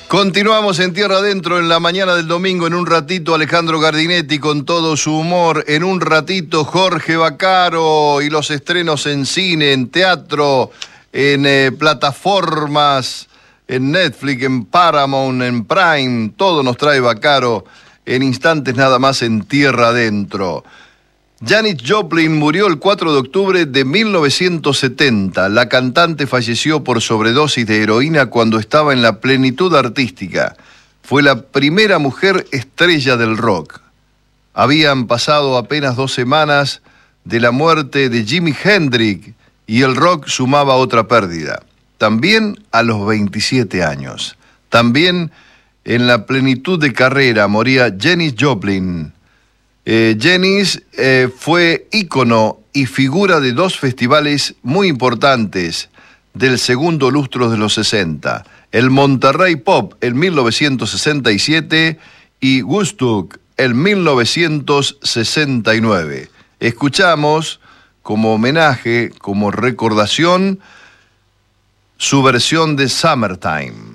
Continuamos en Tierra Adentro en la mañana del domingo. En un ratito Alejandro Gardinetti con todo su humor. En un ratito Jorge Vaccaro y los estrenos en cine, en teatro, en plataformas, en Netflix, en Paramount, en Prime. Todo nos trae Vaccaro en instantes nada más en Tierra Adentro. Janis Joplin murió el 4 de octubre de 1970. La cantante falleció por sobredosis de heroína cuando estaba en la plenitud artística. Fue la primera mujer estrella del rock. Habían pasado apenas 2 semanas de la muerte de Jimi Hendrix y el rock sumaba otra pérdida. También a los 27 años. También en la plenitud de carrera moría Janis Joplin. Janis fue ícono y figura de 2 festivales muy importantes del segundo lustro de los 60. El Monterrey Pop en 1967 y Woodstock en 1969. Escuchamos como homenaje, como recordación, su versión de Summertime.